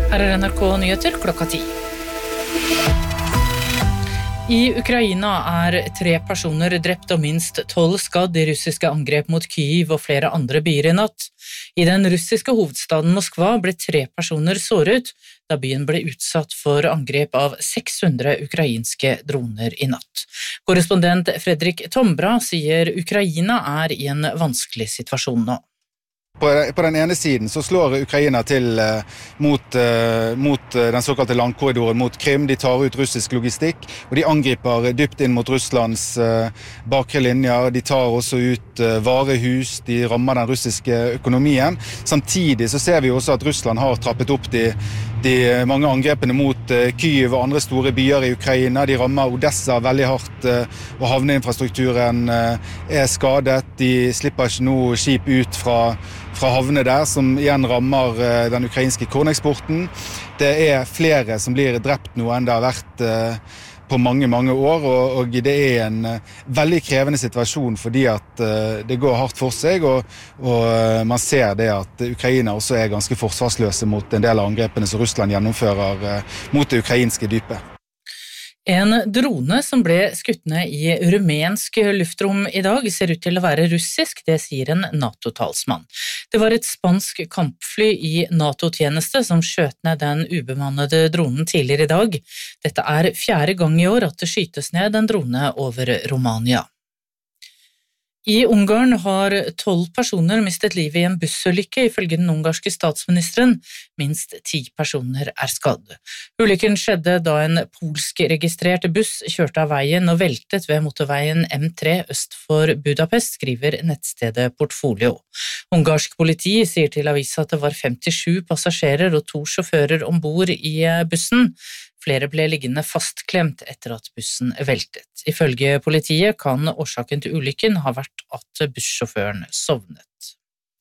Her NRK Nyheter klokka 10. I Ukraina 3 personer drept og minst 12 skadd I russiske angrep mot Kyiv og flere andre byer I natt. I den russiske hovedstaden Moskva ble 3 personer såret da byen ble utsatt for angrep av 600 ukrainske droner I natt. Korrespondent Fredrik Tombra sier Ukraina I en vanskelig situasjon nå. På den ene siden så slår Ukraina til mot den såkalte landkorridoren mot Krim. De tar ut russisk logistikk, og de angriper dypt inn mot Russlands bakre linjer. De tar også ut varehus, de rammer den russiske økonomien. Samtidig så ser vi også at Russland har trappet opp de mange angrepene mot Kyiv og andre store byer I Ukraina. De rammer Odessa veldig hardt, og havneinfrastrukturen skadet. De slipper ikke noe skip ut fra havne der, som igjen rammer den ukrainske korneksporten. Det flere som blir drept nå enn det har vært på mange, mange år, og det en veldig krevende situasjon fordi at det går hardt for seg, og man ser det at Ukraina også ganske forsvarsløse mot en del av angrepene som Russland gjennomfører mot det ukrainske dypet. En drone som ble skutt ned I rumensk luftrom I dag ser ut til å være russisk, det sier en NATO-talsmann. Det var et spansk kampfly I NATO-tjeneste som skjøt ned den ubemannede dronen tidligere I dag. Dette 4. gang I år at det skytes ned en drone over Romania. I Ungarn har 12 personer mistet livet I en bussulykke ifølge den ungarske statsministeren. Minst 10 personer skadd. Ulykken skjedde da en polsk-registrert buss kjørte av veien og veltet ved motorveien M3 øst for Budapest, skriver nettstedet Portfolio. Ungarsk politi sier til avisa at det var 57 passasjerer og 2 sjåfører ombord I bussen. Flere ble liggende fastklemt etter at bussen veltet. Ifølge politiet kan årsaken til ulykken ha vært at bussjåføren sovnet.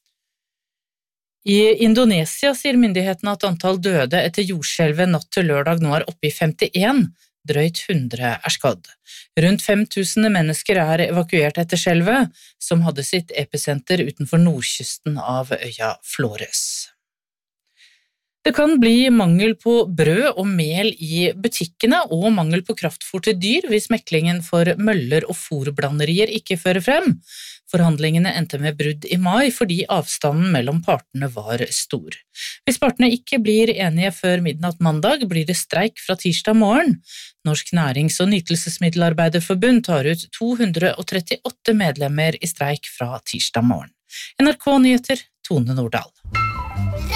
I Indonesia sier myndighetene at antall døde etter jordskjelvet natt til lørdag nå oppe I 51, drøyt 100 skadd. Rundt 5000 mennesker evakuert etter skjelvet, som hadde sitt episenter utenfor nordkysten av øya Flores. Det kan bli mangel på brød og mel I butikkene og mangel på kraftfôr til dyr hvis meklingen for møller og fôrblanderier ikke fører frem. Forhandlingene endte med brudd I mai fordi avstanden mellom partene var stor. Hvis partene ikke blir enige før midnatt mandag, blir det streik fra tirsdag morgen. Norsk Nærings- og Nytelsesmiddelarbeiderforbund tar ut 238 medlemmer I streik fra tirsdag morgen. NRK Nyheter, Tone Nordahl.